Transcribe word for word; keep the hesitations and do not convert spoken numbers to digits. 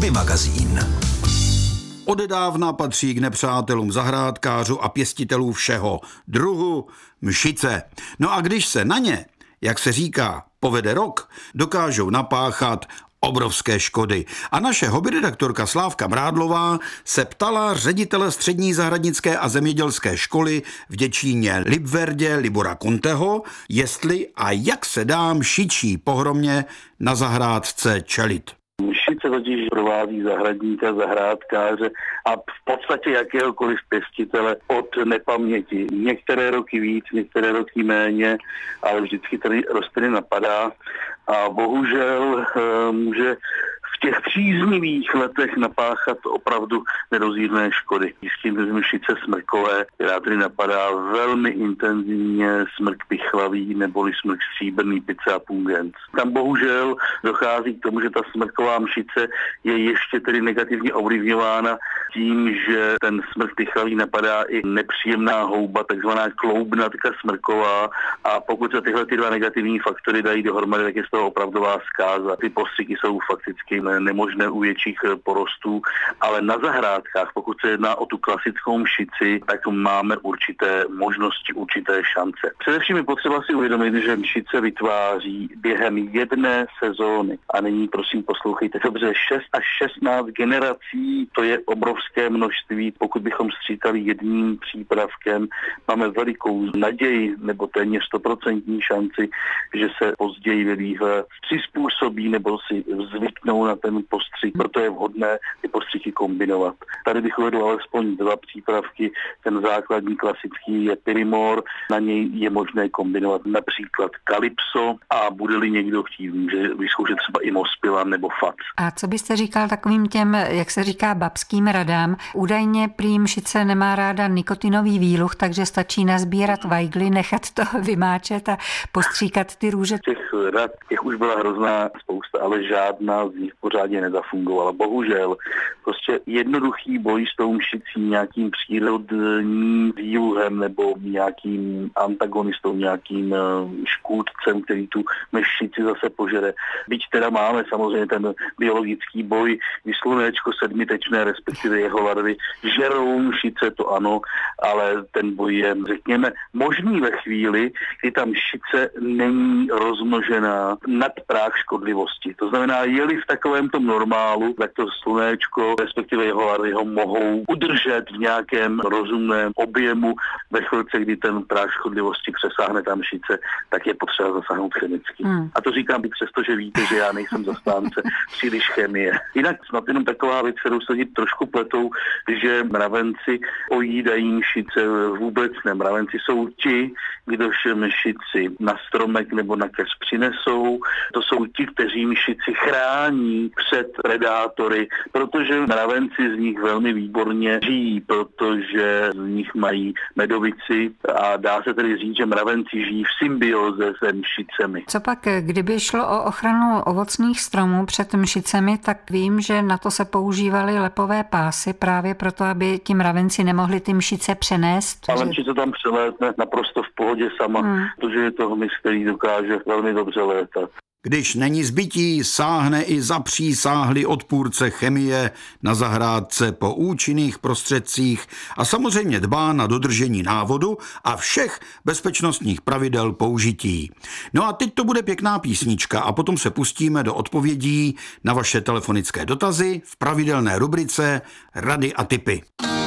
Hobby magazín. Odedávna patří k nepřátelům zahrádkářů a pěstitelů všeho druhu mšice. No a když se na ně, jak se říká, povede rok, dokážou napáchat obrovské škody. A naše hobbyredaktorka Slávka Mrádlová se ptala ředitele střední zahradnické a zemědělské školy v Děčíně Libverdě Libora Kunteho, jestli a jak se dá mšičí pohromě na zahrádce čelit. Mšice totiž provází zahradníka, zahrádkáře a v podstatě jakéhokoliv pěstitele od nepaměti. Některé roky víc, některé roky méně, ale vždycky tady rostliny napadá a bohužel může v těch příznivých letech napáchat opravdu nedozírné škody. Jistě mšice smrkové, která tady napadá velmi intenzivně, smrk pichlavý neboli smrk stříbrný Pica pungens. Tam bohužel dochází k tomu, že ta smrková mšice je ještě tedy negativně ovlivňována tím, že ten smrk pichlavý napadá i nepříjemná houba, takzvaná kloubnatka smrková, a pokud se tyhle ty dva negativní faktory dají dohromady, tak je z toho opravdová zkáza. Ty postřiky jsou fakticky nemožné u větších porostů, ale na zahrádkách, pokud se jedná o tu klasickou mšici, tak máme určité možnosti, určité šance. Především je potřeba si uvědomit, že mšice vytváří během jedné sezóny, a nyní prosím poslouchejte dobře, šest až šestnáct generací, to je obrovské množství. Pokud bychom sčítali jedním přípravkem, máme velikou naději nebo téměř stoprocentní šanci, že se později ve výhle přizpůsobí nebo si zvyknou na ten postřik, proto je vhodné ty postřiky kombinovat. Tady bych uvedl alespoň dva přípravky. Ten základní klasický je Pyrimor, na něj je možné kombinovat například Kalypso a bude-li někdo chtít, může vyzkoušet třeba i Mospilan nebo Fac. A co byste říkal takovým těm, jak se říká, babským radám? Údajně prý mšice nemá ráda nikotinový výluch, takže stačí nazbírat vajgly, nechat to vymáčet a postříkat ty růže. Těch rad, těch už byla hrozná spousta, ale žádná z nich pořádně nezafungovala. Bohužel, prostě jednoduchý boj s tou mšicí nějakým přírodním výluhem nebo nějakým antagonistou, nějakým škůdcem, který tu mšici zase požere. Byť teda máme samozřejmě ten biologický boj, kdy slunečko sedmitečné, respektive jeho larvy žerou mšice, to ano, ale ten boj je, řekněme, možný ve chvíli, kdy ta mšice není rozmnožená nad práh škodlivosti. To znamená, je-li v takovém tom normálu, tak to slunečko, respektive jeho larvy ho mohou udržet v nějakém rozumném objemu. Ve chvilce, kdy ten práh škodlivosti přesáhne ta mšice, tak je potřeba zasáhnout chemicky. Hmm. A to říkám i přesto, že víte, že já nejsem zastánce příliš chemie. Jinak snad jenom taková věc, kterou se lidi trošku pletou, že mravenci ojídají mšice, vůbec ne. Mravenci jsou ti, kdož mšici na stromek nebo na keř přinesou. To jsou ti, kteří mšici chrání před predátory, protože mravenci z nich velmi výborně žijí, protože z nich mají medovici a dá se tedy říct, že mravenci žijí v symbioze se mšicemi. Co pak, kdyby šlo o ochranu ovocných stromů před mšicemi, tak vím, že na to se používaly lepové pásy právě proto, aby ti mravenci nemohli ty mšice přenést. Ale mšice tam přelétne naprosto v pohodě sama, hmm. protože je to hmyz, který dokáže velmi dobře létat. Když není zbytí, sáhne i zapřísáhlý odpůrce chemie na zahrádce po účinných prostředcích a samozřejmě dbá na dodržení návodu a všech bezpečnostních pravidel použití. No a teď to bude pěkná písnička a potom se pustíme do odpovědí na vaše telefonické dotazy v pravidelné rubrice Rady a tipy.